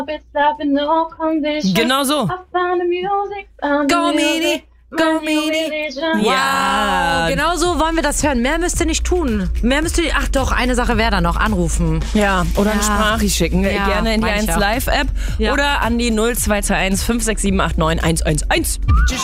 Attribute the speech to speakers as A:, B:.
A: Genau so.
B: Go Mini, go Mini.
A: Ja.
B: Wow, genau so wollen wir das hören. Mehr müsst ihr nicht tun. Ach doch, eine Sache wäre da noch. Anrufen.
A: Ja, oder eine Sprachricht schicken.
B: Ja,
A: Gerne in die
B: meine ich
A: 1
B: auch.
A: Live App
B: Ja.
A: oder an die 0221 56789 111.